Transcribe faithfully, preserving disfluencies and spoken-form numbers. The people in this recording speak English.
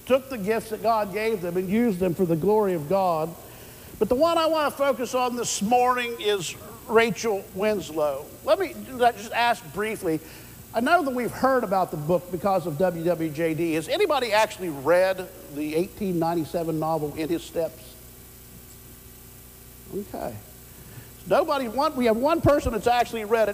took the gifts that God gave them and used them for the glory of God. But the one I want to focus on this morning is Rachel Winslow. Let me just ask briefly, I know that we've heard about the book because of W W J D. Has anybody actually read the eighteen ninety-seven novel In His Steps? Okay. Nobody, one, we have one person that's actually read it.